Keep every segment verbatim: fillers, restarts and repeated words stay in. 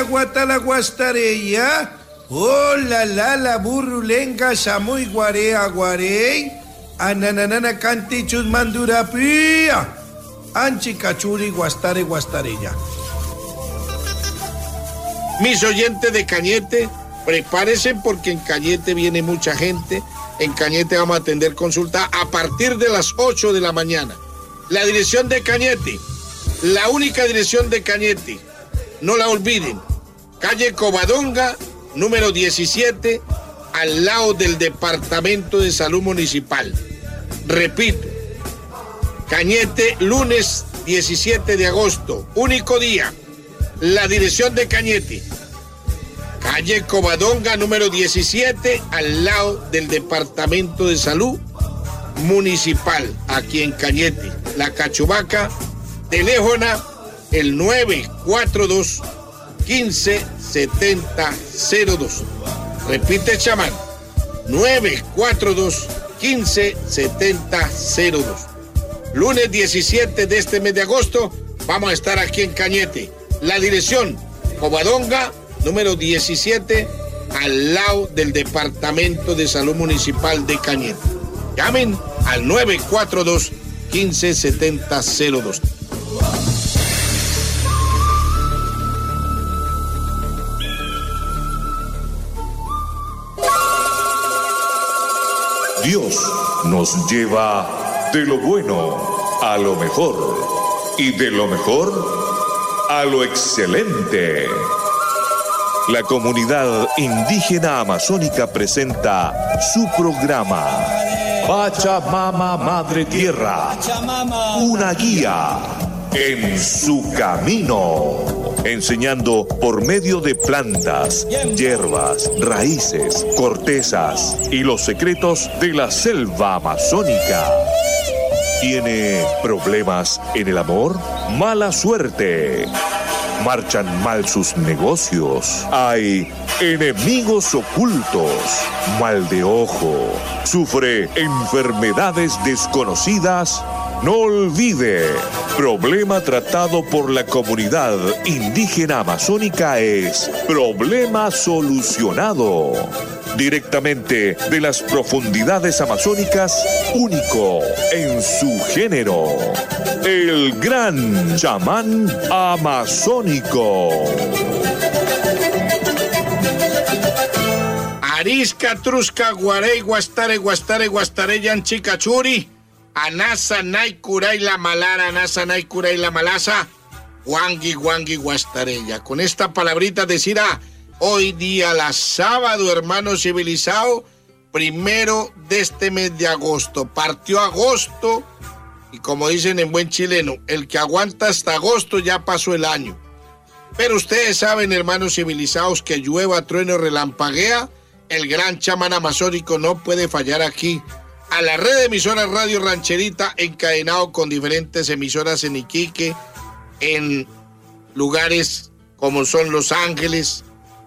Guatala, guatala, guastarella. Oh, la, la, la, burrulenga, samuy, guarea, guarey. Ananana, canti, chusmandura, pía. Anchi, cachuri, guastare, guastarella. Mis oyentes de Cañete, prepárense porque en Cañete viene mucha gente. En Cañete vamos a atender consulta a partir de las ocho de la mañana. La dirección de Cañete, la única dirección de Cañete, no la olviden. Calle Covadonga, número diecisiete, al lado del Departamento de Salud Municipal. Repito, Cañete, lunes diecisiete de agosto, único día. La dirección de Cañete, calle Covadonga, número diecisiete, al lado del Departamento de Salud Municipal, aquí en Cañete. La Cachubaca, teléfono el nueve cuatro dos, quince, setenta, cero dos. Repite, chamán, nueve cuatro dos, quince, setenta, cero dos. Lunes diecisiete de este mes de agosto, vamos a estar aquí en Cañete. La dirección, Covadonga, número diecisiete, al lado del Departamento de Salud Municipal de Cañete. Llamen al nueve cuatro dos, quince, setenta, cero dos. Dios nos lleva de lo bueno a lo mejor y de lo mejor a lo excelente. La comunidad indígena amazónica presenta su programa Pachamama Madre Tierra, una guía en su camino, enseñando por medio de plantas, hierbas, raíces, cortezas y los secretos de la selva amazónica. ¿Tiene problemas en el amor? ¿Mala suerte? ¿Marchan mal sus negocios? ¿Hay enemigos ocultos? ¿Mal de ojo? ¿Sufre enfermedades desconocidas? No olvide, problema tratado por la comunidad indígena amazónica es problema solucionado. Directamente de las profundidades amazónicas, único en su género. El gran chamán amazónico. Arisca, Trusca, Guarey, Guastare, Guastare, Guastare, Yanchicachuri, Anasa, Naicuray, la Malara, Anasa, Naicuray, la Malasa, Wangi, Wangi, Guastarella. Con esta palabrita decir a hoy día, la sábado, hermano civilizado, primero de este mes de agosto. Partió agosto y como dicen en buen chileno, el que aguanta hasta agosto ya pasó el año. Pero ustedes saben, hermanos civilizados, que llueva, trueno, relampaguea, el gran chamán amazónico no puede fallar aquí. A la red de emisoras Radio Rancherita, encadenado con diferentes emisoras en Iquique, en lugares como son Los Ángeles,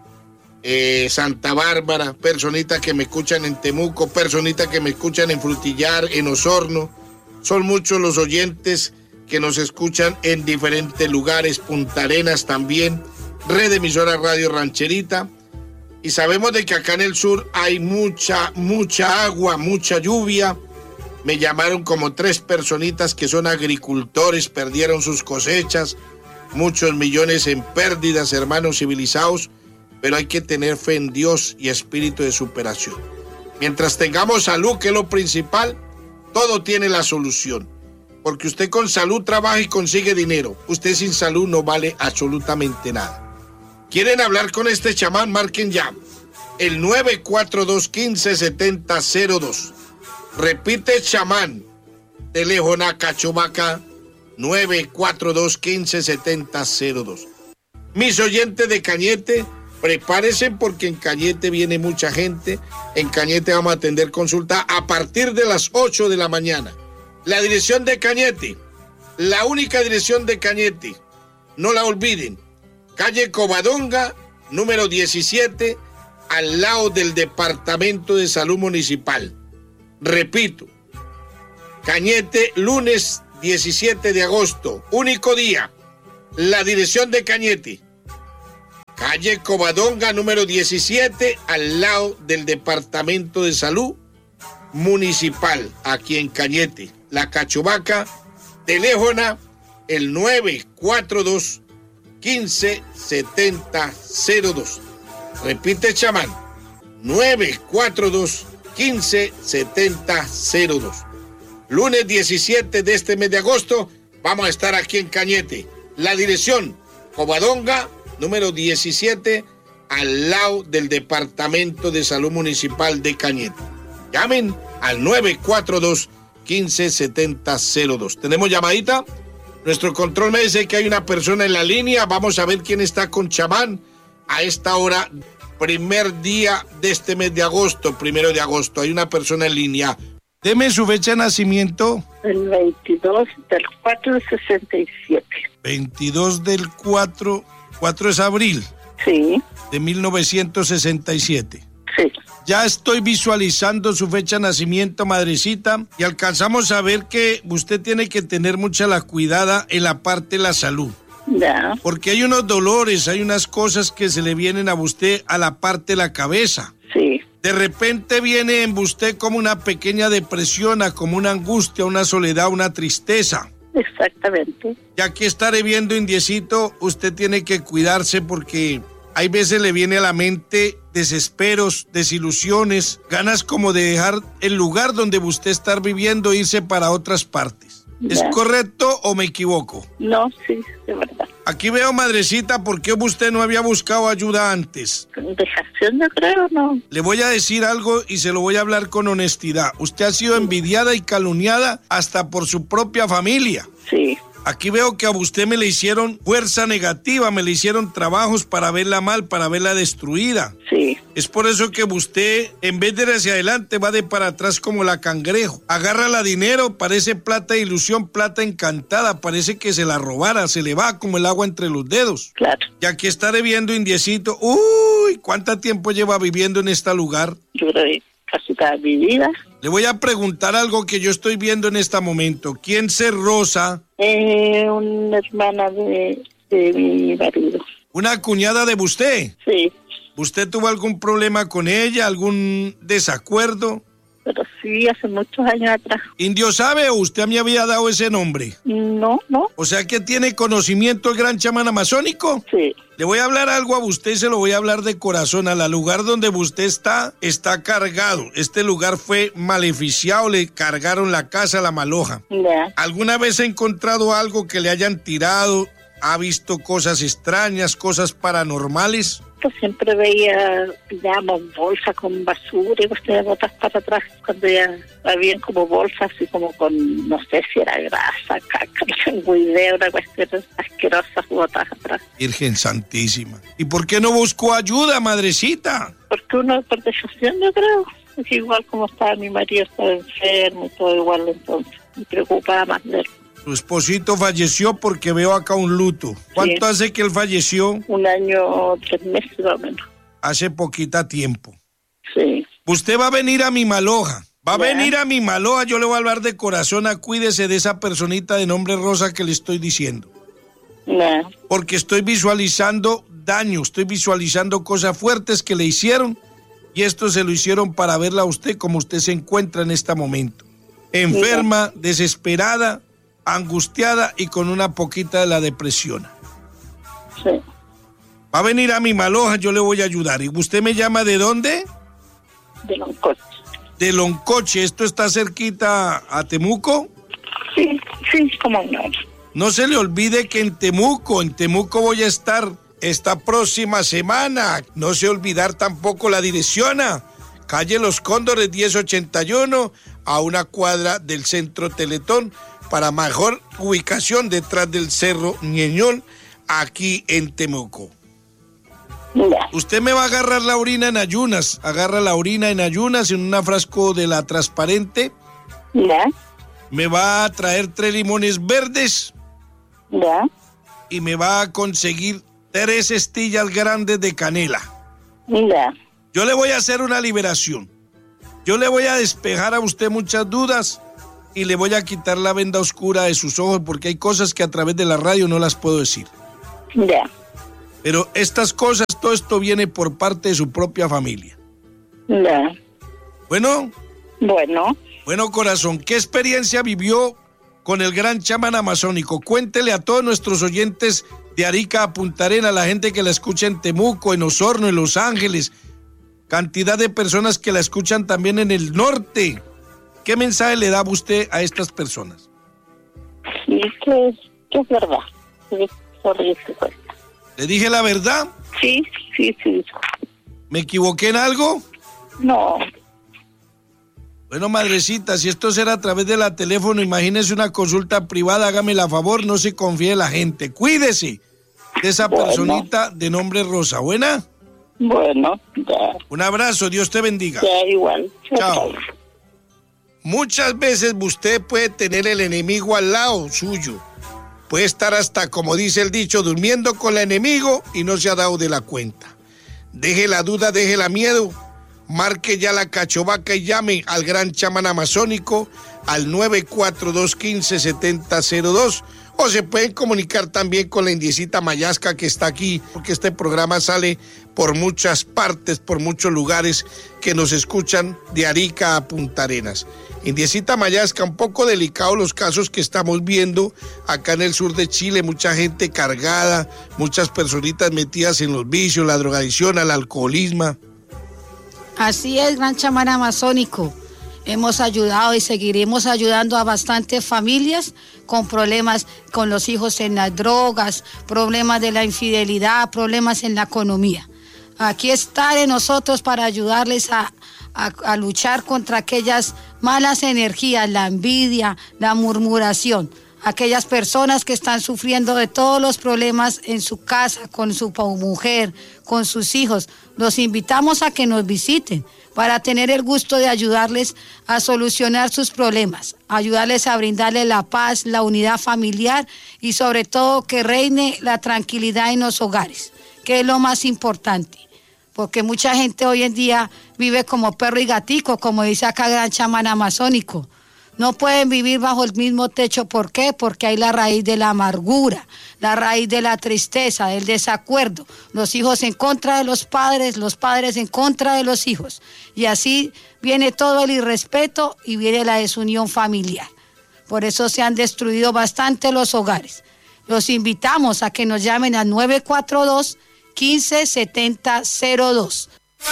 Eh, Santa Bárbara, personitas que me escuchan en Temuco, personitas que me escuchan en Frutillar, en Osorno. Son muchos los oyentes que nos escuchan en diferentes lugares, Punta Arenas también, red de emisora Radio Rancherita. Y sabemos de que acá en el sur hay mucha, mucha agua, mucha lluvia. Me llamaron como tres personitas que son agricultores, perdieron sus cosechas, muchos millones en pérdidas, hermanos civilizados. Pero hay que tener fe en Dios y espíritu de superación. Mientras tengamos salud, que es lo principal, todo tiene la solución. Porque usted con salud trabaja y consigue dinero. Usted sin salud no vale absolutamente nada. ¿Quieren hablar con este chamán? Marquen ya. El nueve cuatro dos, quince, setenta, cero dos. Repite, chamán. Teléfono Cachubaca, nueve cuatro dos, quince, setenta, cero dos. Mis oyentes de Cañete, prepárense porque en Cañete viene mucha gente. En Cañete vamos a atender consulta a partir de las ocho de la mañana. La dirección de Cañete, la única dirección de Cañete, no la olviden. Calle Covadonga, número diecisiete, al lado del Departamento de Salud Municipal. Repito, Cañete, lunes diecisiete de agosto, único día. La dirección de Cañete, calle Covadonga, número diecisiete, al lado del Departamento de Salud Municipal, aquí en Cañete. La Cachovaca, teléfono el nueve cuatro dos, quince, setenta, cero dos. Repite, chamán, nueve cuatro dos, quince, setenta, cero dos. Lunes diecisiete de este mes de agosto, vamos a estar aquí en Cañete. La dirección, Covadonga, número diecisiete, al lado del Departamento de Salud Municipal de Cañete. Llamen al nueve cuatro dos, quince, setenta, cero dos. ¿Tenemos llamadita? Nuestro control me dice que hay una persona en la línea. Vamos a ver quién está con chamán a esta hora, primer día de este mes de agosto, primero de agosto. Hay una persona en línea. Deme su fecha de nacimiento. El veintidós del cuatro del sesenta y siete. veintidós del cuatro, cuatro es abril. Sí. De mil novecientos sesenta y siete. Sí. Ya estoy visualizando su fecha de nacimiento, madrecita, y alcanzamos a ver que usted tiene que tener mucha la cuidada en la parte de la salud. Ya. Porque hay unos dolores, hay unas cosas que se le vienen a usted a la parte de la cabeza. Sí. De repente viene en usted como una pequeña depresión, a como una angustia, una soledad, una tristeza. Exactamente. Y aquí estaré viendo, indiecito, usted tiene que cuidarse porque hay veces le viene a la mente desesperos, desilusiones, ganas como de dejar el lugar donde usted está viviendo e irse para otras partes. ¿Es Ya. correcto o me equivoco? No, sí, de verdad. Aquí veo, madrecita, ¿por qué usted no había buscado ayuda antes? Dejación, yo creo, no. Le voy a decir algo y se lo voy a hablar con honestidad. Usted ha sido envidiada y calumniada hasta por su propia familia. Sí. Aquí veo que a usted me le hicieron fuerza negativa, me le hicieron trabajos para verla mal, para verla destruida. Sí. Es por eso que usted, en vez de ir hacia adelante, va de para atrás como la cangrejo. Agarra la dinero, parece plata de ilusión, plata encantada, parece que se la robara, se le va como el agua entre los dedos. Claro. Y aquí estaré viendo, indiecito, uy, ¿cuánto tiempo lleva viviendo en este lugar? Yo creo que casi toda mi vida. Le voy a preguntar algo que yo estoy viendo en este momento. ¿Quién es Rosa? Eh, una hermana de, de mi marido. ¿Una cuñada de usted? Sí. ¿Usted tuvo algún problema con ella, algún desacuerdo? Pero sí, hace muchos años atrás. ¿Indio sabe o usted me había dado ese nombre? No, no. O sea que tiene conocimiento el gran chamán amazónico. Sí. Le voy a hablar algo a usted y se lo voy a hablar de corazón. Al lugar donde usted está, está cargado. Este lugar fue maleficiado, le cargaron la casa a la maloja. Ya. ¿Alguna vez ha encontrado algo que le hayan tirado? ¿Ha visto cosas extrañas, cosas paranormales? Pues siempre veía, digamos, bolsas con basura y ustedes botas para atrás cuando ya habían como bolsas así como con, no sé si era grasa, caca, no tengo idea, una cuestión asquerosa botas atrás. Virgen Santísima. ¿Y por qué no buscó ayuda, madrecita? Porque uno por dejación, yo creo. Es igual como estaba mi marido, estaba enfermo y todo igual, entonces me preocupaba más de él. Su esposito falleció porque veo acá un luto. ¿Cuánto Sí. hace que él falleció? Un año, tres meses más o menos. Hace poquita tiempo. Sí. Usted va a venir a mi maloja. Va a Ya. venir a mi maloja. Yo le voy a hablar de corazón. Cuídese de esa personita de nombre Rosa que le estoy diciendo. No. Porque estoy visualizando daño. Estoy visualizando cosas fuertes que le hicieron. Y esto se lo hicieron para verla a usted como usted se encuentra en este momento. Enferma, desesperada, angustiada y con una poquita de la depresión. Sí. Va a venir a mi maloja, yo le voy a ayudar. ¿Y usted me llama de dónde? De los coches. De Loncoche. ¿Esto está cerquita a Temuco? Sí, sí, como no. No se le olvide que en Temuco, en Temuco voy a estar esta próxima semana. No se olvidar tampoco la dirección. Calle Los Cóndores diez ochenta y uno, a una cuadra del Centro Teletón, para mejor ubicación detrás del Cerro Ñeñol, aquí en Temuco. Ya. Usted me va a agarrar la orina en ayunas, agarra la orina en ayunas en un frasco de la transparente, Ya. me va a traer tres limones verdes Ya. y me va a conseguir tres estillas grandes de canela. Ya. Yo le voy a hacer una liberación. Yo le voy a despejar a usted muchas dudas y le voy a quitar la venda oscura de sus ojos porque hay cosas que a través de la radio no las puedo decir. Ya. Pero estas cosas, todo esto viene por parte de su propia familia. Ya. Bueno. Bueno. Bueno, corazón, ¿qué experiencia vivió con el gran chamán amazónico? Cuéntele a todos nuestros oyentes de Arica a Punta Arenas, la gente que la escucha en Temuco, en Osorno, en Los Ángeles, cantidad de personas que la escuchan también en el norte. ¿Qué mensaje le da usted a estas personas? Sí, que, que es verdad. Sí, sorry, ¿Le dije la verdad? Sí, sí, sí. ¿Me equivoqué en algo? No. Bueno, madrecita, si esto será a través de la teléfono, imagínese una consulta privada, hágame la favor, no se confíe en la gente. Cuídese de esa bueno. personita de nombre Rosa. ¿Buena? Bueno, ya. Un abrazo, Dios te bendiga. Ya, igual. Chao. Chao. Muchas veces usted puede tener el enemigo al lado suyo. Puede estar hasta, como dice el dicho, durmiendo con el enemigo y no se ha dado de la cuenta. Deje la duda, deje la miedo. Marque ya la cachovaca y llame al gran chamán amazónico al nueve cuatro dos, uno cinco, siete cero cero dos. O se pueden comunicar también con la indiecita Mayasca que está aquí, porque este programa sale por muchas partes, por muchos lugares que nos escuchan de Arica a Punta Arenas. Indiecita Mayasca, un poco delicado los casos que estamos viendo acá en el sur de Chile, mucha gente cargada, muchas personitas metidas en los vicios, la drogadicción, el alcoholismo. Así es, gran chamán amazónico. Hemos ayudado y seguiremos ayudando a bastantes familias con problemas con los hijos en las drogas, problemas de la infidelidad, problemas en la economía. Aquí estaré nosotros para ayudarles a, a, a luchar contra aquellas malas energías, la envidia, la murmuración. Aquellas personas que están sufriendo de todos los problemas en su casa, con su mujer, con sus hijos. Los invitamos a que nos visiten para tener el gusto de ayudarles a solucionar sus problemas, ayudarles a brindarles la paz, la unidad familiar y sobre todo que reine la tranquilidad en los hogares, que es lo más importante. Porque mucha gente hoy en día vive como perro y gatico, como dice acá gran chamán amazónico. No pueden vivir bajo el mismo techo. ¿Por qué? Porque hay la raíz de la amargura, la raíz de la tristeza, del desacuerdo. Los hijos en contra de los padres, los padres en contra de los hijos. Y así viene todo el irrespeto y viene la desunión familiar. Por eso se han destruido bastante los hogares. Los invitamos a que nos llamen al nueve cuatro dos, uno cinco, siete cero cero dos.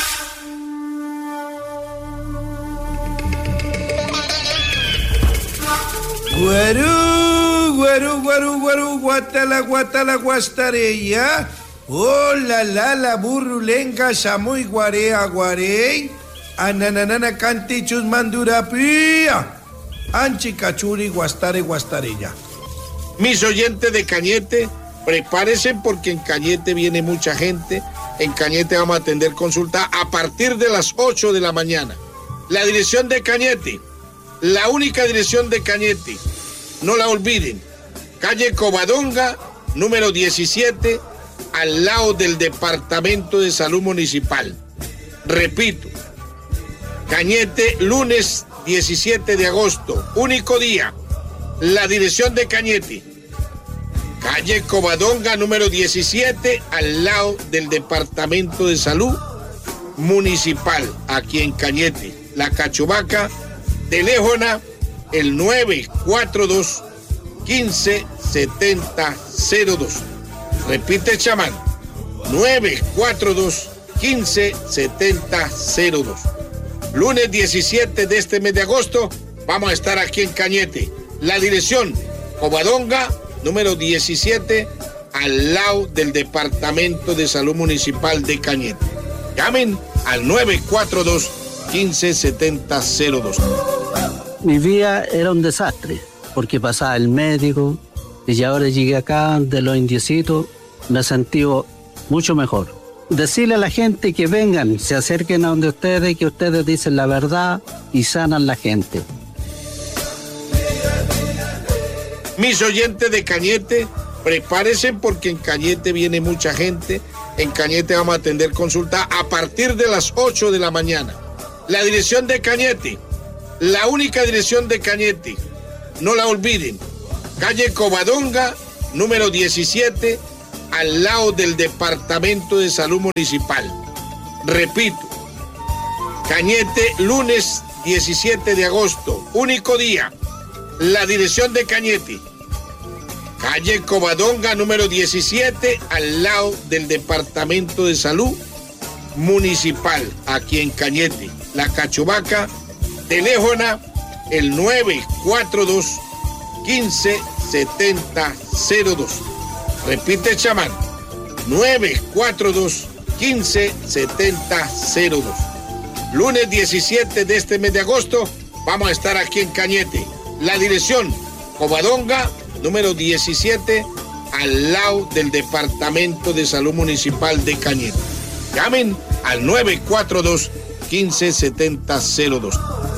Guarú, guarú, guarú, guarú, guatala, guatala, guastareya. Oh, la, la, la, burrulenga, samuy, guarea, guarey. Ananana, cantichus, mandurapía. Anchi, cachuri, guastare, guastareya. Mis oyentes de Cañete, prepárense porque en Cañete viene mucha gente. En Cañete vamos a atender consulta a partir de las ocho de la mañana. La dirección de Cañete, la única dirección de Cañete, no la olviden, calle Covadonga, número diecisiete, al lado del Departamento de Salud Municipal. Repito, Cañete, lunes diecisiete de agosto, único día. La dirección de Cañete, calle Covadonga, número diecisiete, al lado del Departamento de Salud Municipal, aquí en Cañete. La Cachovaca, teléfono el nueve cuatro dos, uno cinco, siete cero dos. Repite, chamán, nueve cuatro dos, uno cinco, siete cero dos. Lunes diecisiete de este mes de agosto vamos a estar aquí en Cañete. La dirección, Covadonga, número diecisiete, al lado del Departamento de Salud Municipal de Cañete. Llamen al nueve cuatro dos, uno cinco, siete cero dos. Mi vida era un desastre, porque pasaba el médico, y ahora llegué acá de los indiecitos, me he sentido mucho mejor. Decirle a la gente que vengan, se acerquen a donde ustedes, que ustedes dicen la verdad y sanan la gente. Mis oyentes de Cañete, prepárense porque en Cañete viene mucha gente. En Cañete vamos a atender consulta a partir de las ocho de la mañana. La dirección de Cañete, la única dirección de Cañete, no la olviden, calle Covadonga, número diecisiete, al lado del Departamento de Salud Municipal. Repito, Cañete, lunes diecisiete de agosto, único día. La dirección de Cañete, calle Covadonga, número diecisiete, al lado del Departamento de Salud Municipal, aquí en Cañete. La Cachovaca, teléfono el nueve cuatro dos, quince, setenta, cero dos. Repite, chamán, nueve cuatro dos, quince, setenta, cero dos. Lunes diecisiete de este mes de agosto, vamos a estar aquí en Cañete. La dirección, Covadonga, número diecisiete, al lado del Departamento de Salud Municipal de Cañete. Llamen al nueve cuatro dos, quince, setenta, cero dos.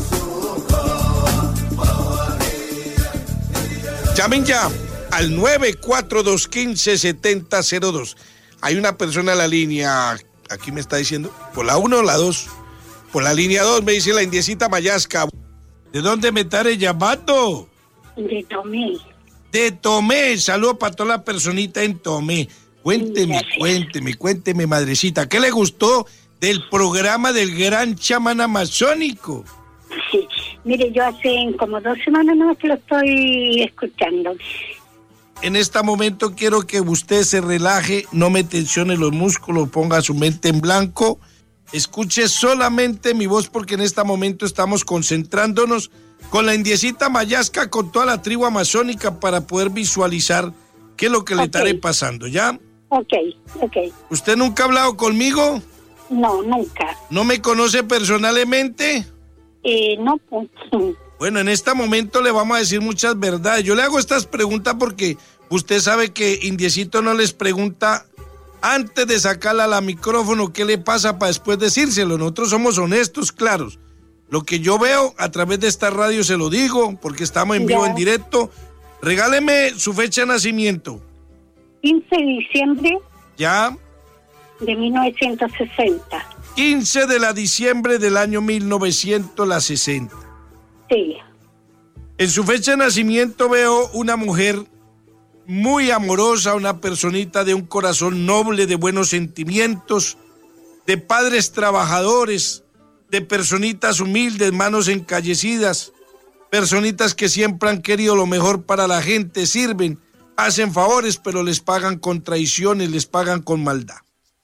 Llamen ya al nueve cuatro dos, quince, setenta, cero dos. Hay una persona en la línea, aquí me está diciendo, por la uno o la dos. Por la línea dos me dice la indiecita Mayasca. ¿De dónde me estaré llamando? De Tomé. De Tomé. Saludos para toda la personita en Tomé. Cuénteme, Gracias. cuénteme, cuénteme, madrecita. ¿Qué le gustó del programa del gran chamán amazónico? Sí, mire, yo hace como dos semanas no que lo estoy escuchando. En este momento quiero que usted se relaje, no me tensione los músculos, ponga su mente en blanco. Escuche solamente mi voz porque en este momento estamos concentrándonos con la indiecita Mayasca, con toda la tribu amazónica para poder visualizar qué es lo que le Ok. estaré pasando, ¿ya? Ok, ok. ¿Usted nunca ha hablado conmigo? No, nunca. ¿No me conoce personalmente? Eh, no, pues. Bueno, en este momento le vamos a decir muchas verdades. Yo le hago estas preguntas porque usted sabe que Indiecito no les pregunta antes de sacarla a la micrófono qué le pasa para después decírselo. Nosotros somos honestos, claros. Lo que yo veo a través de esta radio se lo digo porque estamos en vivo, Ya. en directo. Regáleme su fecha de nacimiento. quince de diciembre Ya, de mil novecientos sesenta. quince de la diciembre del año mil novecientos sesenta. Sí, En su fecha de nacimiento veo una mujer muy amorosa, una personita de un corazón noble, de buenos sentimientos, de padres trabajadores, de personitas humildes, manos encallecidas, personitas que siempre han querido lo mejor para la gente, sirven, hacen favores, pero les pagan con traiciones, les pagan con maldad.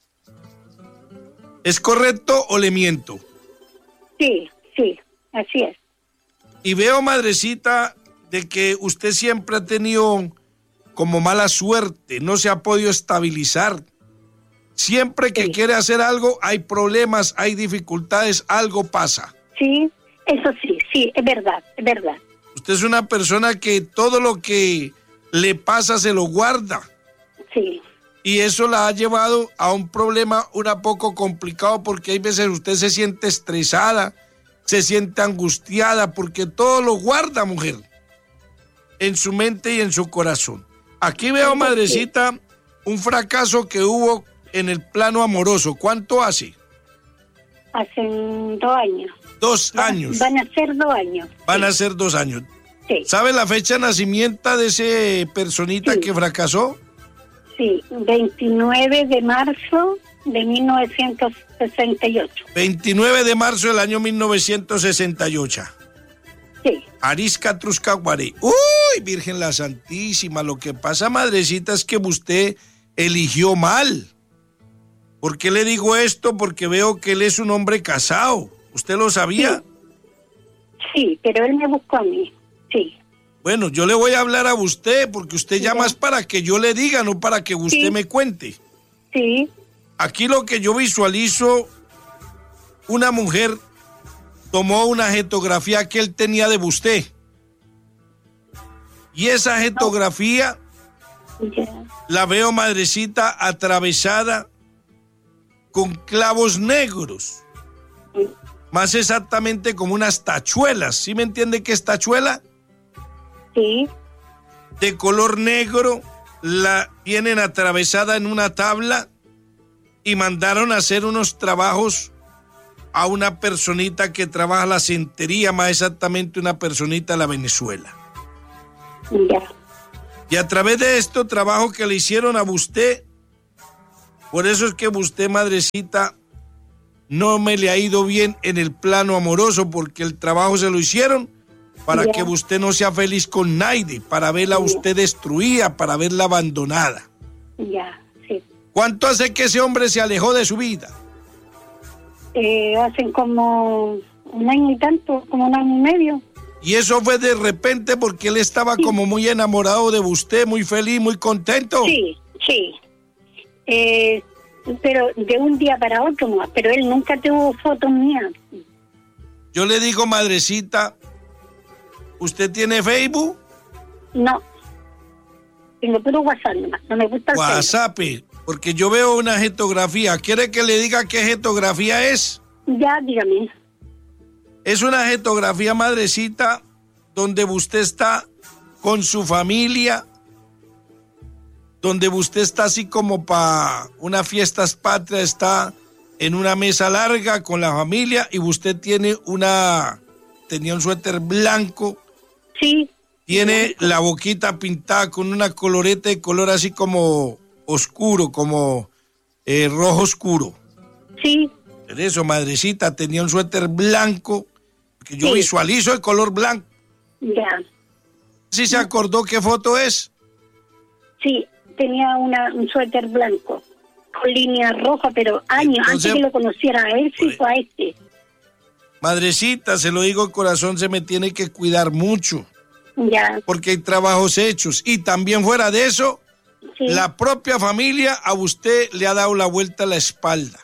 ¿Es correcto o le miento? sí, sí, así es. Y veo, madrecita, de que usted siempre ha tenido como mala suerte, no se ha podido estabilizar. Siempre que Sí. quiere hacer algo, hay problemas, hay dificultades, algo pasa. Sí, eso sí, sí, es verdad, es verdad. Usted es una persona que todo lo que le pasa se lo guarda. Sí, Y eso la ha llevado a un problema un poco complicado porque hay veces usted se siente estresada, se siente angustiada porque todo lo guarda, mujer, en su mente y en su corazón. Aquí veo, madrecita, un fracaso que hubo en el plano amoroso. ¿Cuánto hace? hace dos años. Dos Va- años. Van a ser dos años. Van sí, a ser dos años. Sí, ¿Sabe la fecha de nacimiento de ese personita Sí. que fracasó? sí, veintinueve de marzo de mil novecientos sesenta y ocho. veintinueve de marzo del año mil novecientos sesenta y ocho. Sí, Arisca Truscaguaré. ¡Uy, Virgen la Santísima! Lo que pasa, madrecita, es que usted eligió mal. ¿Por qué le digo esto? Porque veo que él es un hombre casado. ¿Usted lo sabía? sí, pero él me buscó a mí. Sí, Bueno, yo le voy a hablar a usted porque usted Ya. llama es para que yo le diga, no para que usted Sí. me cuente. sí, Aquí lo que yo visualizo, una mujer tomó una jetografía que él tenía de usted. Y esa jetografía ya, la veo, madrecita, atravesada con clavos negros. Más exactamente como unas tachuelas. ¿Sí me entiende qué es tachuela? sí, De color negro, la tienen atravesada en una tabla y mandaron a hacer unos trabajos a una personita que trabaja la centería, más exactamente una personita de la Venezuela. ya, Y a través de este trabajo que le hicieron a usted, Por eso es que usted, madrecita, no me le ha ido bien en el plano amoroso, porque el trabajo se lo hicieron para Ya. que usted no sea feliz con nadie, para verla a usted destruida, para verla abandonada. Ya, sí. ¿Cuánto hace que ese hombre se alejó de su vida? Eh, hacen como un año y tanto, como un año y medio. Y eso fue de repente porque él estaba Sí. como muy enamorado de usted, muy feliz, muy contento. Sí, sí. Eh, pero de un día para otro no, pero él nunca tuvo fotos mías. Yo le digo, madrecita, ¿usted tiene Facebook? No. Tengo puro WhatsApp nomás, no me gusta el Facebook. WhatsApp, porque yo veo una jetografía. ¿Quiere que le diga qué jetografía es? Ya, dígame. Es una jetografía, madrecita, donde usted está con su familia, donde usted está así como para unas fiestas patrias, está en una mesa larga con la familia y usted tiene una, tenía un suéter blanco, Sí. tiene la boquita pintada con una coloreta de color así como oscuro, como eh, rojo oscuro. Sí. Por eso, madrecita, tenía un suéter blanco, que yo Sí. visualizo el color blanco. Ya. ¿Sí se acordó qué foto es? Sí, tenía una, un suéter blanco con línea roja, pero años Entonces- antes que lo conociera a él, sí Pues- fue a este. Madrecita, se lo digo de corazón, se me tiene que cuidar mucho, Ya. porque hay trabajos hechos. Y también fuera de eso, Sí. la propia familia a usted le ha dado la vuelta a la espalda.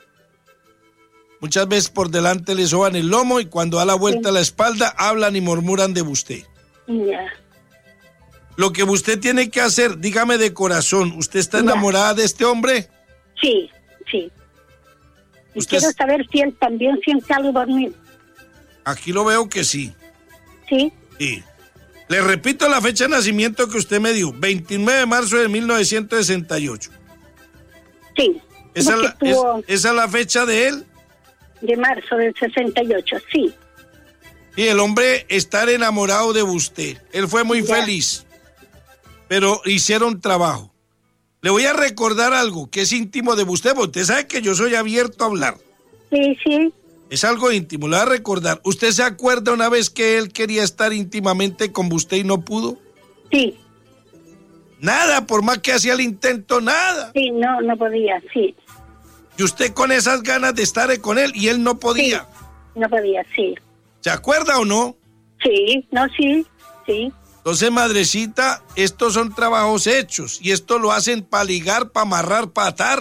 Muchas veces por delante le soban el lomo y cuando da la vuelta a la espalda hablan y murmuran de usted. Ya. Lo que usted tiene que hacer, dígame de corazón, ¿usted está Ya. enamorada de este hombre? Sí, sí. Y Usted quiero es- saber si él también siente algo por mí. Aquí lo veo que sí. Sí. Sí. Le repito la fecha de nacimiento que usted me dio, veintinueve de marzo de mil novecientos sesenta y ocho. Sí. ¿Esa es, Porque la, es- estuvo esa es la fecha de él? de marzo del sesenta y ocho, sí. Y el hombre está enamorado de usted. Él fue muy Ya. feliz, pero hicieron trabajo. Le voy a recordar algo que es íntimo de usted, porque usted sabe que yo soy abierto a hablar. Sí, sí. Es algo íntimo, le voy a recordar. ¿Usted se acuerda una vez que él quería estar íntimamente con usted y no pudo? Sí. Nada, por más que hacía el intento, nada. Sí, no, no podía, sí. Y usted con esas ganas de estar con él y él no podía. No podía, sí. ¿Se acuerda o no? Sí, no, sí, sí. Entonces, madrecita, estos son trabajos hechos y esto lo hacen para ligar, para amarrar, para atar.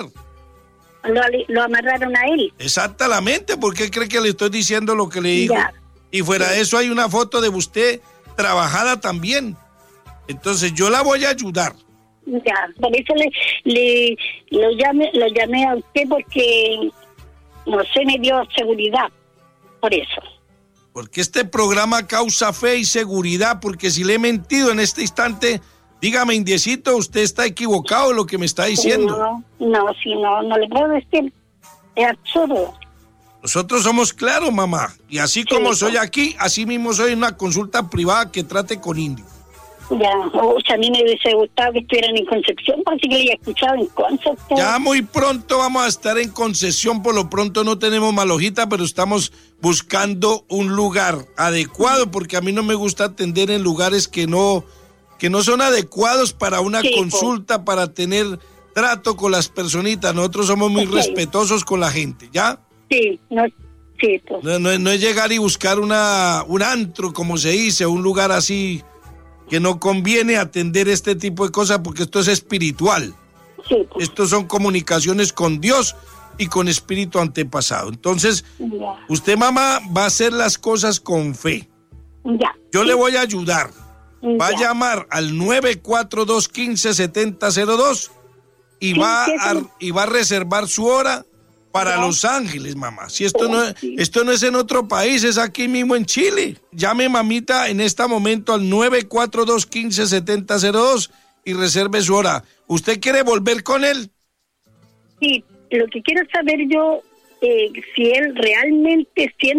Lo, lo amarraron a él. Exactamente, ¿por qué cree que le estoy diciendo lo que le digo? Ya. Y fuera de eso hay una foto de usted trabajada también. Entonces yo la voy a ayudar. Ya, por eso le, le lo llamé, lo llamé a usted porque, no sé, me dio seguridad. Por eso. Porque este programa causa fe y seguridad, porque si le he mentido en este instante, dígame, indiecito, usted está equivocado en lo que me está diciendo. No, no, sí, no, no le puedo decir. Es absurdo. Nosotros somos claros, mamá. Y así Sí, como pues. soy aquí, así mismo soy en una consulta privada que trate con indios. Ya, o sea, a mí me hubiese gustado que estuvieran en Concepción, porque que le he escuchado en Concepción. Ya muy pronto vamos a estar en Concesión, por lo pronto no tenemos Malojita, pero estamos buscando un lugar adecuado, porque a mí no me gusta atender en lugares que no, que no son adecuados para una Sí, consulta, para tener trato con las personitas. Nosotros somos muy Ok. respetuosos con la gente, ¿ya? Sí, no, sí, pues. No, no- no es llegar y buscar una, un antro, como se dice, un lugar así que no conviene atender este tipo de cosas, porque esto es espiritual. Sí, pues. Estos son comunicaciones con Dios y con espíritu antepasado. Entonces, Ya, usted, mamá, va a hacer las cosas con fe. ya. Yo le voy a ayudar. Va a Ya. llamar al nueve cuatro dos, uno cinco, siete cero cero dos y, Sí, va sí, a, sí. y va a reservar su hora para Ya. Los Ángeles, mamá. Si esto Oh, no, es, sí. esto no es en otro país, es aquí mismo en Chile. Llame, mamita, en este momento al nueve cuatro dos, uno cinco, siete cero cero dos y reserve su hora. ¿Usted quiere volver con él? Sí, lo que quiero saber yo, eh, si él realmente siente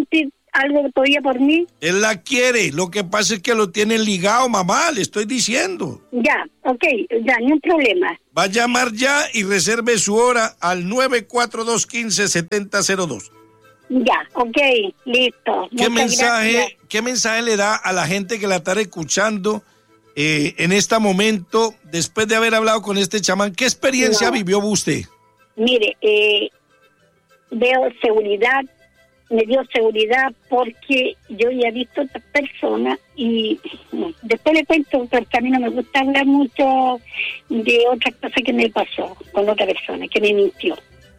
algo todavía por mí? Él la quiere, lo que pasa es que lo tienen ligado, mamá, le estoy diciendo. Ya, ok, ya, ni un problema. Va a llamar ya y reserve su hora al nueve cuatro dos, uno cinco, siete cero cero dos. Ya, ok, listo. ¿Qué Muchas mensaje, gracias. ¿Qué mensaje le da a la gente que la está escuchando eh, en este momento, después de haber hablado con este chamán? ¿Qué experiencia No. vivió usted? Mire, eh, veo seguridad, me dio seguridad porque yo ya he visto a otras personas y no, después le cuento porque a mí no me gusta hablar mucho de otras cosas que me pasó con otra persona, que me mintió.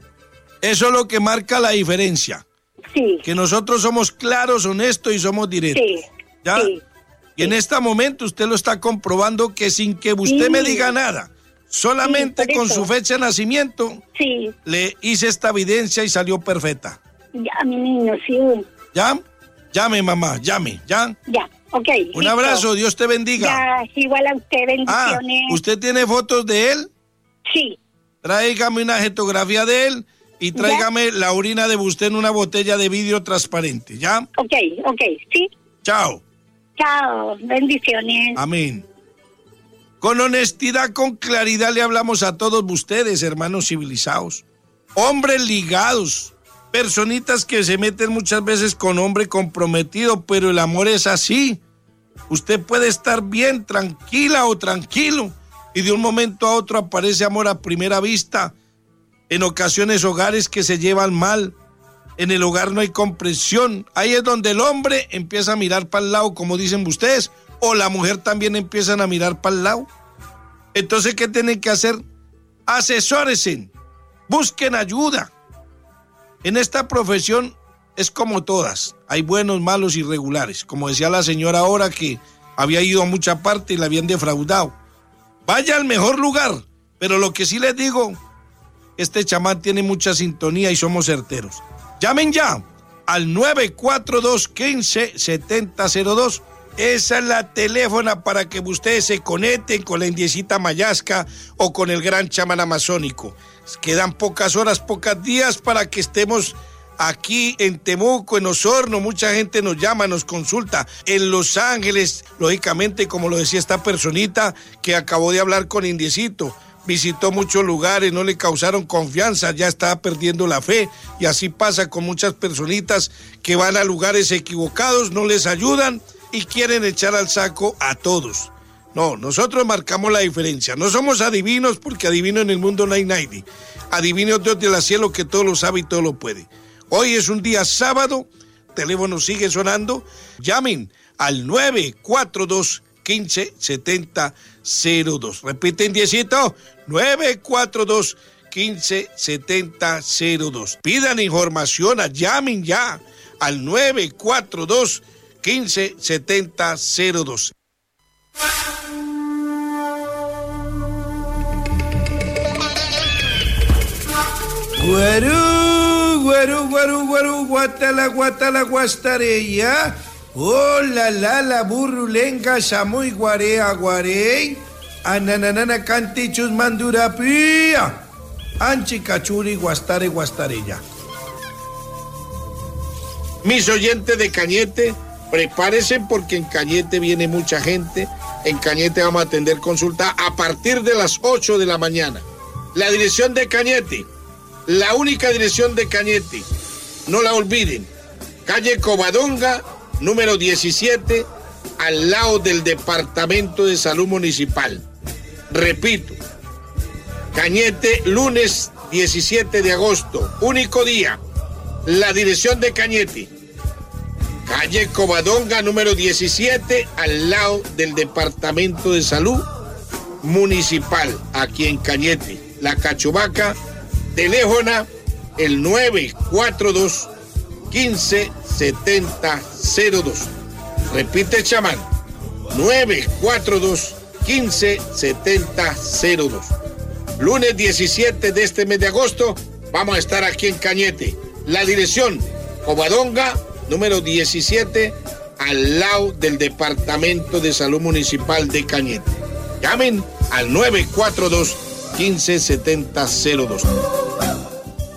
Eso es lo que marca la diferencia. Sí. Que nosotros somos claros, honestos y somos directos. Sí, ¿Ya? sí. Y en este momento usted lo está comprobando que sin que usted Sí. me diga nada, solamente Sí, por con eso. su fecha de nacimiento, Sí, le hice esta evidencia y salió perfecta. ya, mi niño, sí. ¿Ya? Llame, mamá, llame, ¿ya? Ya, ok. Un listo. abrazo, Dios te bendiga. Ya, igual a usted, Ah, bendiciones. ¿usted tiene fotos de él? Sí, Tráigame una fotografía de él y tráigame la orina de usted en una botella de vidrio transparente, ¿ya? ok, ok, sí. Chao. Chao, bendiciones. Amén. Con honestidad, con claridad le hablamos a todos ustedes, hermanos civilizados. Hombres ligados, personitas que se meten muchas veces con hombre comprometido, pero el amor es así. Usted puede estar bien, tranquila o tranquilo, y de un momento a otro aparece amor a primera vista. En ocasiones hogares que se llevan mal, en el hogar no hay comprensión. Ahí es donde el hombre empieza a mirar para el lado, como dicen ustedes, o la mujer también empiezan a mirar para el lado. Entonces, ¿qué tienen que hacer? Asesórense, busquen ayuda. En esta profesión es como todas, hay buenos, malos y regulares. Como decía la señora ahora que había ido a mucha parte y la habían defraudado. Vaya al mejor lugar, pero lo que sí les digo, este chamán tiene mucha sintonía y somos certeros. Llamen ya al nueve cuatro dos, uno cinco, siete cero cero dos. Esa es la teléfona para que ustedes se conecten con la indiecita Mayasca o con el gran chamán amazónico. Quedan pocas horas, pocos días para que estemos aquí en Temuco, en Osorno. Mucha gente nos llama, nos consulta. En Los Ángeles, lógicamente, como lo decía esta personita que acabó de hablar con Indiecito, visitó muchos lugares, no le causaron confianza, ya estaba perdiendo la fe, y así pasa con muchas personitas que van a lugares equivocados, no les ayudan y quieren echar al saco a todos. No, nosotros marcamos la diferencia, no somos adivinos, porque adivino en el mundo no hay nadie. Adivino Dios del cielo que todo lo sabe y todo lo puede. Hoy es un día sábado, el teléfono sigue sonando, llamen al nueve cuatro dos, uno cinco, siete cero cero dos. Repiten, diecito, nueve cuatro dos, uno cinco, siete cero cero dos. Pidan información, llamen ya al nueve cuatro dos, uno cinco, siete cero cero dos. Guarú, guarú, guarú, guarú, guatala, guatala, guastareya. Hola, la, la, burrulenga, samuy, guarea, guarey. Ananana, cantichus, mandurapía. Anchi, cachuri, guastare, guastareya. Mis oyentes de Cañete, prepárense porque en Cañete viene mucha gente. En Cañete vamos a atender consulta a partir de las ocho de la mañana. La dirección de Cañete, la única dirección de Cañete, no la olviden. Calle Covadonga, número diecisiete, al lado del Departamento de Salud Municipal. Repito, Cañete, lunes diecisiete de agosto, único día. La dirección de Cañete, calle Covadonga, número diecisiete, al lado del Departamento de Salud Municipal, aquí en Cañete. La Cachubaca, teléfono el nueve cuatro dos, uno cinco, siete cero cero dos. Repite, chamán, nueve cuatro dos, uno cinco, siete cero dos. Lunes diecisiete de este mes de agosto, vamos a estar aquí en Cañete. La dirección, Covadonga, número diecisiete, al lado del Departamento de Salud Municipal de Cañete. Llamen al nueve cuatro dos, uno cinco, siete cero cero dos.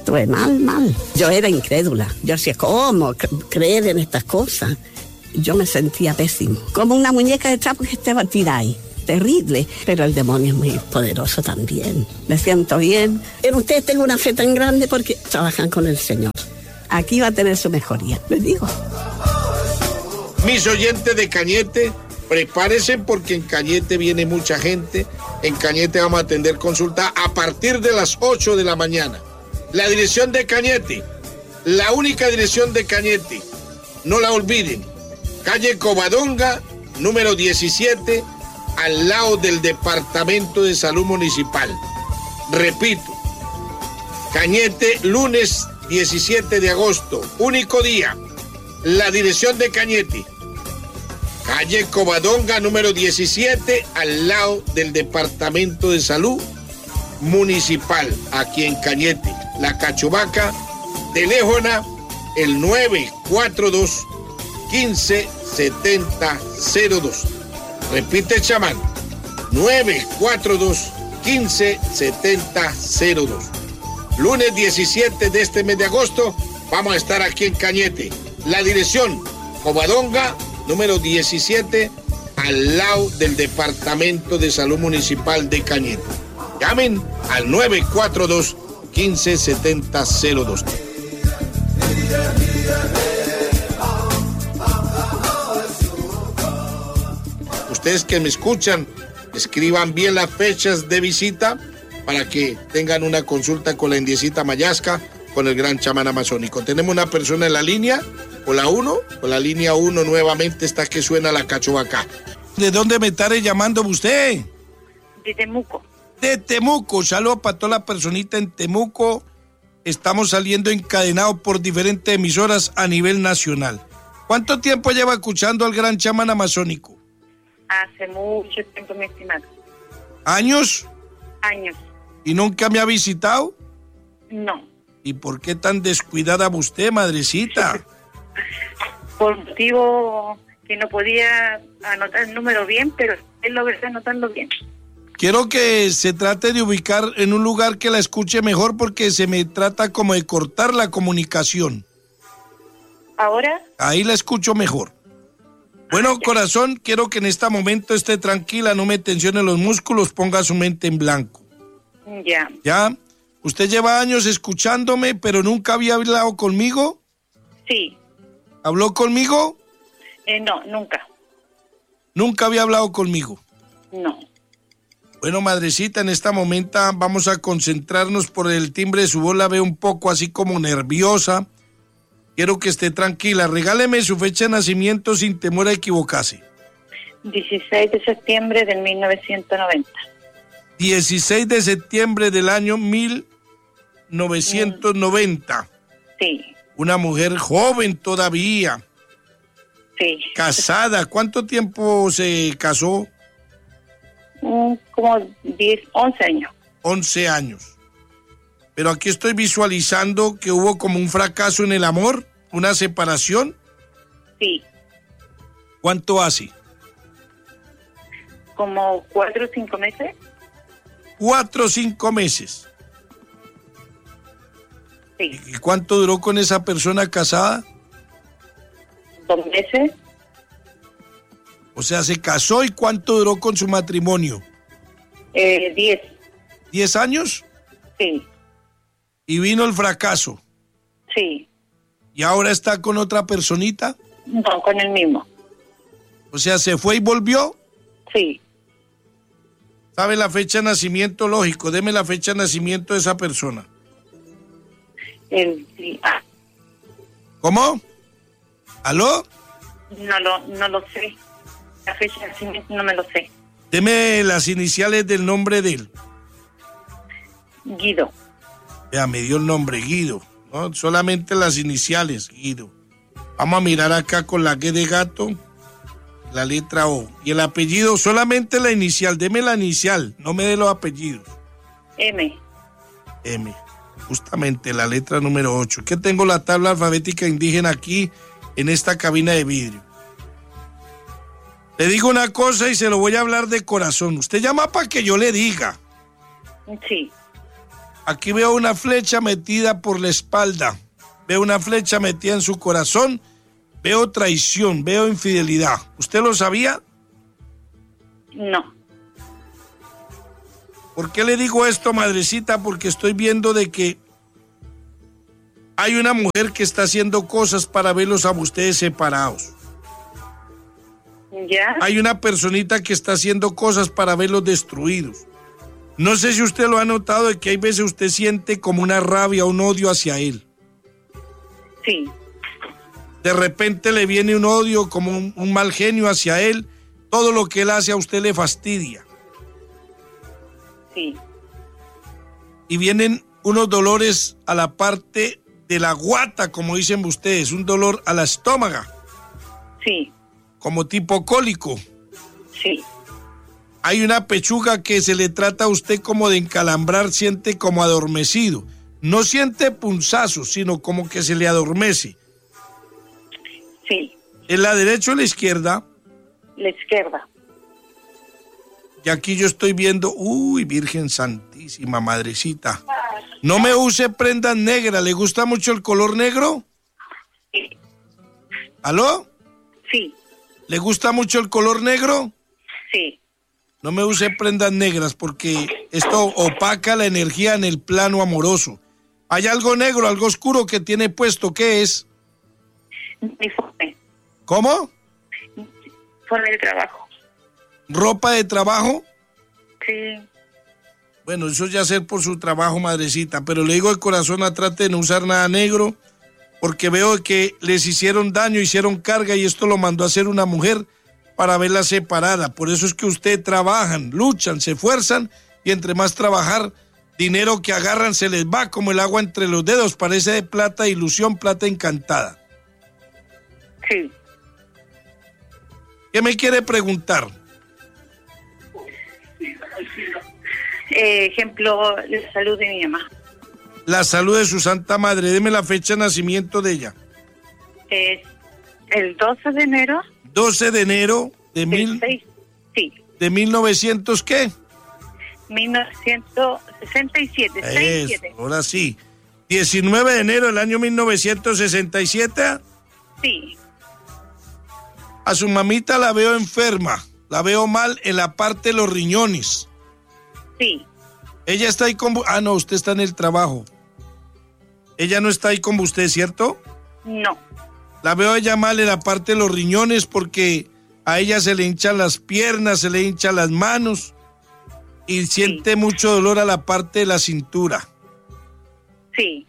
Estuve mal, mal. Yo era incrédula. Yo decía, ¿cómo creer en estas cosas? Yo me sentía pésimo. Como una muñeca de trapo que estaba tirada ahí. Terrible. Pero el demonio es muy poderoso también. Me siento bien. En ustedes tengo una fe tan grande porque trabajan con el Señor. Aquí va a tener su mejoría, les digo. Mis oyentes de Cañete, prepárense porque en Cañete viene mucha gente. En Cañete vamos a atender consulta a partir de las ocho de la mañana. La dirección de Cañete, la única dirección de Cañete, no la olviden. Calle Covadonga, número diecisiete, al lado del Departamento de Salud Municipal. Repito, Cañete, lunes diecisiete de agosto, único día. La dirección de Cañete, calle Covadonga, número diecisiete, al lado del Departamento de Salud Municipal, aquí en Cañete. La Cachubaca, teléfono el nueve cuatro dos, quince, setenta, cero dos. Repite, chamán, nueve cuatro dos, quince, setenta, cero dos. Lunes diecisiete de este mes de agosto, vamos a estar aquí en Cañete. La dirección, Covadonga, número diecisiete, al lado del Departamento de Salud Municipal de Cañete. Llamen al nueve cuatro dos, quince, setenta, cero dos. Ustedes que me escuchan, escriban bien las fechas de visita para que tengan una consulta con la indiecita Mayasca, con el gran chamán amazónico. Tenemos una persona en la línea, con la uno, con la línea uno nuevamente está que suena la Cachubaca. ¿De dónde me estaré llamando usted? De Temuco. De Temuco, saludos para toda la personita en Temuco. Estamos saliendo encadenados por diferentes emisoras a nivel nacional. ¿Cuánto tiempo lleva escuchando al gran chamán amazónico? Hace mucho tiempo, mi estimado. ¿Años? Años. ¿Y nunca me ha visitado? No. ¿Y por qué tan descuidada usted, madrecita? Por motivo que no podía anotar el número bien, pero él lo está anotando bien. Quiero que se trate de ubicar en un lugar que la escuche mejor porque se me trata como de cortar la comunicación. ¿Ahora? Ahí la escucho mejor. Bueno, corazón, quiero que en este momento esté tranquila, no me tensione los músculos, ponga su mente en blanco. Ya. ¿Ya? ¿Usted lleva años escuchándome, pero nunca había hablado conmigo? Sí. ¿Habló conmigo? Eh, no, nunca. ¿Nunca había hablado conmigo? No. Bueno, madrecita, en esta momento vamos a concentrarnos por el timbre de su voz, la veo un poco así como nerviosa. Quiero que esté tranquila. Regáleme su fecha de nacimiento sin temor a equivocarse. dieciséis de septiembre del mil novecientos noventa. dieciséis de septiembre del año mil novecientos noventa. Sí. Una mujer joven todavía. Sí. Casada. ¿Cuánto tiempo se casó? Mm, como diez, once años. once años. Pero aquí estoy visualizando que hubo como un fracaso en el amor, una separación. Sí. ¿Cuánto hace? Como cuatro o cinco meses. Cuatro o cinco meses. Sí. ¿Y cuánto duró con esa persona casada? Dos meses. O sea, se casó y ¿cuánto duró con su matrimonio? Eh, diez. ¿Diez años? Sí. Y vino el fracaso. Sí. ¿Y ahora está con otra personita? No, con el mismo. O sea, ¿se fue y volvió? Sí. ¿Sabe la fecha de nacimiento? Lógico, deme la fecha de nacimiento de esa persona. El, sí. Ah, ¿Cómo? ¿Aló? no, lo, no lo sé. La fecha de nacimiento no me lo sé. Deme las iniciales del nombre de él. Guido. Ya, me dio el nombre, Guido. ¿No? Solamente las iniciales, Guido. Vamos a mirar acá con la G de gato, la letra O. Y el apellido, solamente la inicial. Deme la inicial, no me dé los apellidos. M. M. Justamente la letra número ocho. Que tengo la tabla alfabética indígena aquí en esta cabina de vidrio. Le digo una cosa y se lo voy a hablar de corazón. Usted llama para que yo le diga. Sí. Aquí veo una flecha metida por la espalda. Veo una flecha metida en su corazón. Veo traición, veo infidelidad. ¿Usted lo sabía? No. ¿Por qué le digo esto, madrecita? Porque estoy viendo de que hay una mujer que está haciendo cosas para verlos a ustedes separados. ¿Ya? Hay una personita que está haciendo cosas para verlos destruidos. No sé si usted lo ha notado, de que hay veces usted siente como una rabia, un odio hacia él. Sí. De repente le viene un odio, como un, un mal genio hacia él. Todo lo que él hace a usted le fastidia. Sí. Y vienen unos dolores a la parte de la guata, como dicen ustedes, un dolor a la estómago. Sí. Como tipo cólico. Sí. Hay una pechuga que se le trata a usted como de encalambrar, siente como adormecido. No siente punzazos, sino como que se le adormece. Sí. ¿En la derecha o la izquierda? La izquierda. Y aquí yo estoy viendo, uy, Virgen Santísima, madrecita. No me use prendas negras, ¿le gusta mucho el color negro? Sí. ¿Aló? Sí. ¿Le gusta mucho el color negro? Sí. No me use prendas negras porque esto opaca la energía en el plano amoroso. ¿Hay algo negro, algo oscuro que tiene puesto? ¿Qué es? Uniforme. ¿Cómo? Uniforme de trabajo. ¿Ropa de trabajo? Sí. Bueno, eso ya ser por su trabajo, madrecita, pero le digo de corazón, a trate de no usar nada negro, porque veo que les hicieron daño, hicieron carga, y esto lo mandó a hacer una mujer para verla separada. Por eso es que ustedes trabajan, luchan, se esfuerzan, y entre más trabajar, dinero que agarran se les va como el agua entre los dedos, parece de plata, ilusión, plata encantada. Sí. ¿Qué me quiere preguntar? Eh, ejemplo, la salud de mi mamá. La salud de su santa madre. Deme la fecha de nacimiento de ella. Es el doce de enero. doce de enero de mil... seis, sí. ¿De mil novecientos qué? mil novecientos sesenta y siete. Eso, ahora sí. diecinueve de enero del año mil novecientos sesenta y siete. Sí. A su mamita la veo enferma. La veo mal en la parte de los riñones. Sí. Ella está ahí con... Ah, no, usted está en el trabajo. Ella no está ahí con usted, ¿cierto? No. La veo a ella mal en la parte de los riñones porque a ella se le hinchan las piernas, se le hinchan las manos y siente sí. mucho dolor a la parte de la cintura. Sí.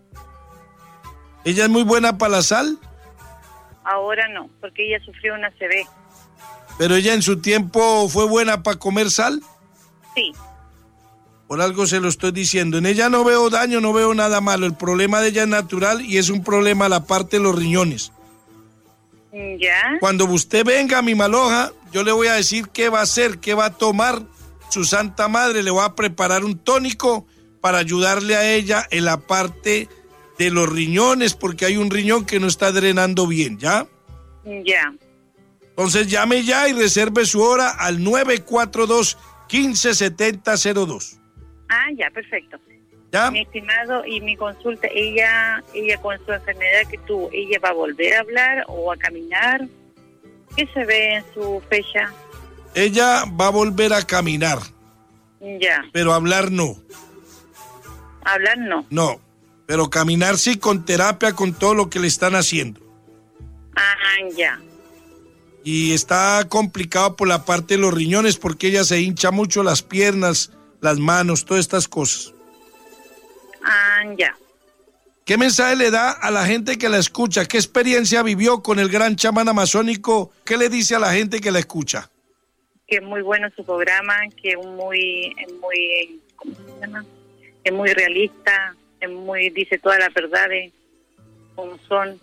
¿Ella es muy buena para la sal? Ahora no, porque ella sufrió una C V. ¿Pero ella en su tiempo fue buena para comer sal? Sí. Por algo se lo estoy diciendo. En ella no veo daño, no veo nada malo. El problema de ella es natural y es un problema a la parte de los riñones. Ya. Cuando usted venga a mi Maloja, yo le voy a decir qué va a hacer, qué va a tomar su santa madre. Le voy a preparar un tónico para ayudarle a ella en la parte de los riñones, porque hay un riñón que no está drenando bien, ¿ya? Ya. Entonces llame ya y reserve su hora al nueve cuatro dos, uno cinco siete cero cero dos. Ah, ya, perfecto. ¿Ya? Mi estimado, y mi consulta, ella ella con su enfermedad que tuvo, ¿ella va a volver a hablar o a caminar? ¿Qué se ve en su fecha? Ella va a volver a caminar. Ya. Pero hablar no. Hablar no. No, pero caminar sí, con terapia, con todo lo que le están haciendo. Ah, ya. Y está complicado por la parte de los riñones porque ella se hincha mucho las piernas, las manos, todas estas cosas. Ah, ya. ¿Qué mensaje le da a la gente que la escucha? ¿Qué experiencia vivió con el gran chamán amazónico? ¿Qué le dice a la gente que la escucha? Que es muy bueno su programa, que es muy, es muy, ¿cómo se llama? Es muy realista, es muy, dice todas las verdades como son.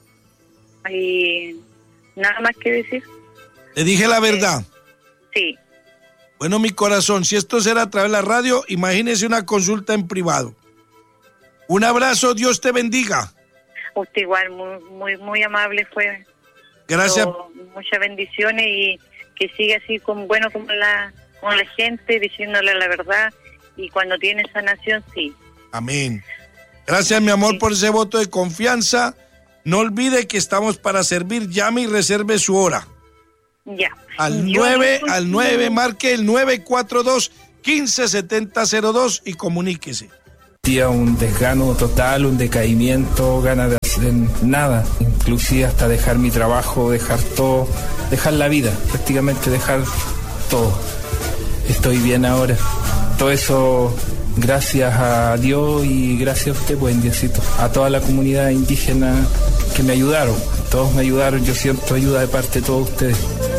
Y nada más que decir. ¿Le dije la verdad? Sí. Bueno, mi corazón, si esto será a través de la radio, imagínese una consulta en privado. Un abrazo, Dios te bendiga. Usted igual, muy muy, muy amable fue. Gracias. Pero muchas bendiciones y que siga así con bueno como la, con la gente, diciéndole la verdad y cuando tiene sanación, sí. Amén. Gracias, mi amor, Sí. por ese voto de confianza. No olvide que estamos para servir. Llame y reserve su hora. Ya. Al Yo nueve, no al nueve, consigo- marque el nueve cuatro dos, uno cinco siete cero cero dos y comuníquese. Sentía un desgano total, un decaimiento, ganas de hacer nada, inclusive hasta dejar mi trabajo, dejar todo, dejar la vida, prácticamente dejar todo. Estoy bien ahora. Todo eso gracias a Dios y gracias a usted, buen Diosito, a toda la comunidad indígena que me ayudaron. Todos me ayudaron, yo siento ayuda de parte de todos ustedes.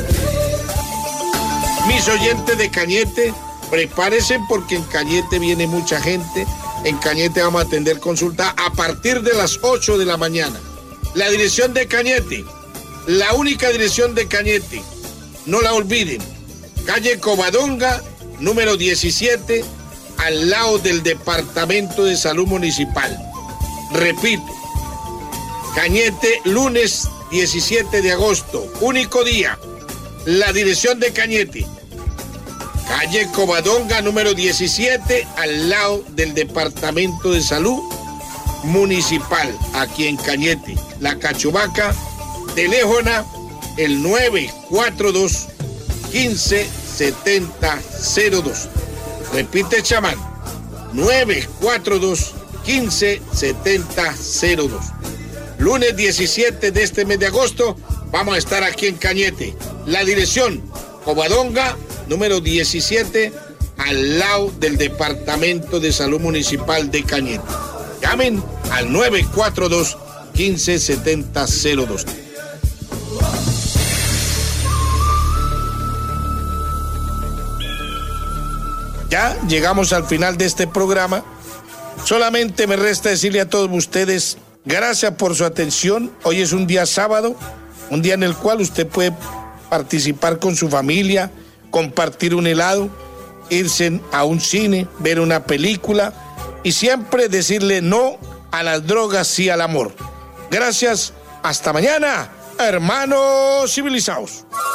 Mis oyentes de Cañete, prepárense porque en Cañete viene mucha gente. En Cañete vamos a atender consulta a partir de las ocho de la mañana. La dirección de Cañete, la única dirección de Cañete, no la olviden. Calle Covadonga, número diecisiete, al lado del Departamento de Salud Municipal. Repito, Cañete, lunes diecisiete de agosto, único día. La dirección de Cañete, calle Covadonga, número diecisiete, al lado del Departamento de Salud Municipal, aquí en Cañete. La Cachubaca, teléfono el nueve cuatro dos, uno cinco siete cero dos. Repite, chamán, nueve cuatro dos, uno cinco siete cero dos. Lunes diecisiete de este mes de agosto vamos a estar aquí en Cañete. La dirección, Covadonga, número diecisiete, al lado del Departamento de Salud Municipal de Cañete. Llamen al nueve cuatro dos, uno cinco siete cero dos. Ya llegamos al final de este programa. Solamente me resta decirle a todos ustedes, gracias por su atención. Hoy es un día sábado, un día en el cual usted puede participar con su familia, compartir un helado, irse a un cine, ver una película y siempre decirle no a las drogas, sí al amor. Gracias, hasta mañana, hermanos civilizados.